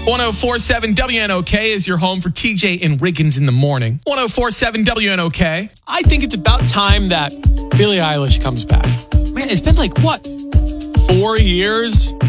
1047 WNOK is your home for TJ and Riggins in the morning. 1047 WNOK. I think it's about time that Billie Eilish comes back. Man, it's been 4 years